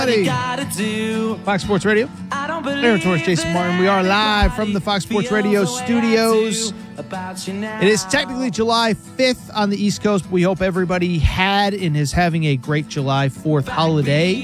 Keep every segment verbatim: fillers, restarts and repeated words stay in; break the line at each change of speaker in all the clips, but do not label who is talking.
Fox Sports Radio. Aaron Torres, Jason Martin. We are live from the Fox Sports Radio studios. It is technically July fifth on the East Coast. We hope everybody had and is having a great July fourth holiday.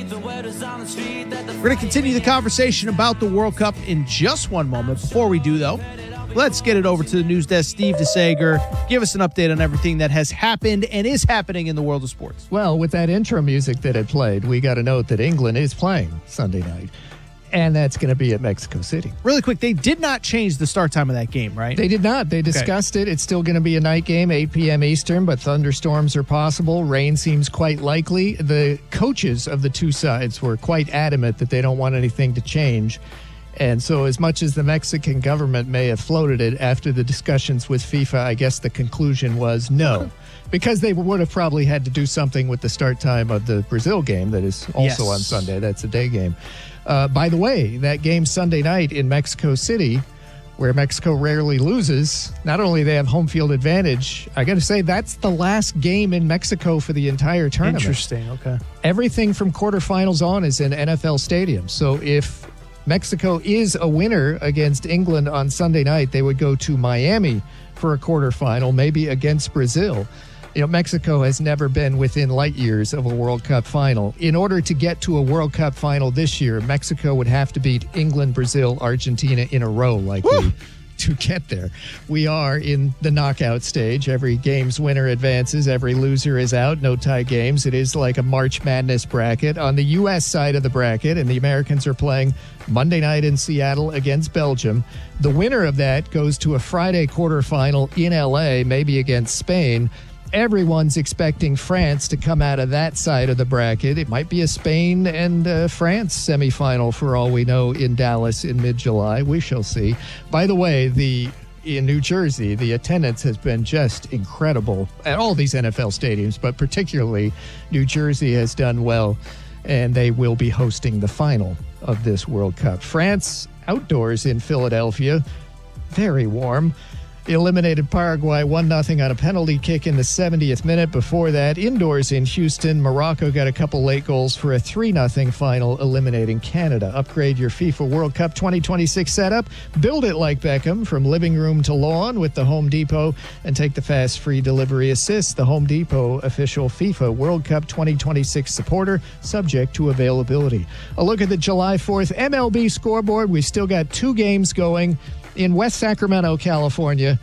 We're going to continue the conversation about the World Cup in just one moment. Before we do, though, let's get it over to the news desk. Steve DeSager, give us an update on everything that has happened and is happening in the world of sports.
Well, with that intro music that had played, we got to note that England is playing Sunday night, and that's going to be at Mexico City.
Really quick, they did not change the start time of that game, right?
They did not. They discussed okay. it. It's still going to be a night game, eight p.m. Eastern, but thunderstorms are possible. Rain seems quite likely. The coaches of the two sides were quite adamant that they don't want anything to change. And so as much as the Mexican government may have floated it after the discussions with FIFA, I guess the conclusion was no, because they would have probably had to do something with the start time of the Brazil game that is also yes. on Sunday. That's a day game. Uh, by the way, that game Sunday night in Mexico City, where Mexico rarely loses, not only they have home field advantage, I got to say that's the last game in Mexico for the entire tournament.
Interesting, okay.
Everything from quarterfinals on is in N F L stadiums. So if Mexico is a winner against England on Sunday night, they would go to Miami for a quarterfinal, maybe against Brazil. You know, Mexico has never been within light years of a World Cup final. In order to get to a World Cup final this year, Mexico would have to beat England, Brazil, Argentina in a row likely to get there. We are in the knockout stage. Every game's winner advances. Every loser is out. No tie games. It is like a March Madness bracket. On the U S side of the bracket, and the Americans are playing Monday night in Seattle against Belgium. The winner of that goes to a Friday quarterfinal in L A, maybe against Spain. Everyone's expecting France to come out of that side of the bracket. It might be a Spain and uh, France semifinal for all we know in Dallas in mid-July. We shall see. By the way, the in New Jersey, the attendance has been just incredible at all these N F L stadiums, but particularly New Jersey has done well, and they will be hosting the final of this World Cup. France outdoors in Philadelphia, very warm. Eliminated Paraguay one nothing on a penalty kick in the seventieth minute. Before that, indoors in Houston, Morocco got a couple late goals for a three nothing final, eliminating Canada. Upgrade your FIFA World Cup twenty twenty-six setup. Build it like Beckham from living room to lawn with the Home Depot, and take the fast free delivery assist. The Home Depot official FIFA World Cup twenty twenty-six supporter, subject to availability. A look at the July fourth M L B scoreboard. We've still got two games going in West Sacramento, California.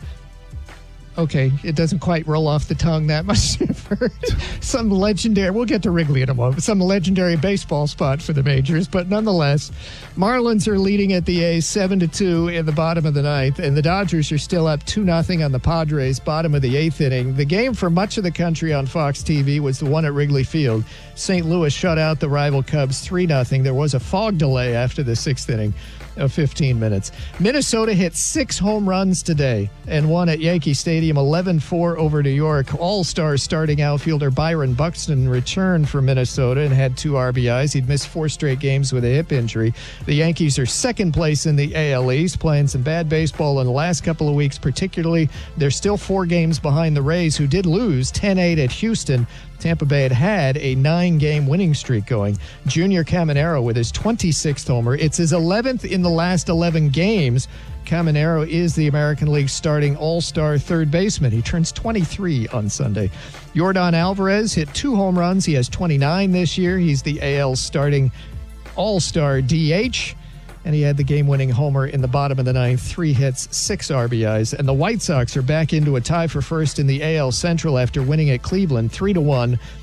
Okay, it doesn't quite roll off the tongue that much for some legendary, we'll get to Wrigley in a moment, some legendary baseball spot for the majors, but nonetheless, Marlins are leading at the A's seven to two in the bottom of the ninth, and the Dodgers are still up two nothing on the Padres, bottom of the eighth inning. The game for much of the country on Fox T V was the one at Wrigley Field. Saint Louis shut out the rival Cubs three nothing. There was a fog delay after the sixth inning of fifteen minutes. Minnesota hit six home runs today and won at Yankee Stadium eleven four over New York. All-star starting outfielder Byron Buxton returned for Minnesota and had two R B Is. He'd missed four straight games with a hip injury. The Yankees are second place in the A L East, playing some bad baseball in the last couple of weeks particularly. They're still four games behind the Rays, who did lose ten eight at Houston. Tampa Bay had had a nine-game winning streak going. Junior Caminero with his twenty-sixth homer. It's his eleventh in the last eleven games. Caminero is the American League starting all-star third baseman. He turns twenty-three on Sunday. Yordan Alvarez hit two home runs. He has twenty-nine this year. He's the A L's starting all-star D H. And he had the game-winning homer in the bottom of the ninth, three hits, six R B Is. And the White Sox are back into a tie for first in the A L Central after winning at Cleveland three to one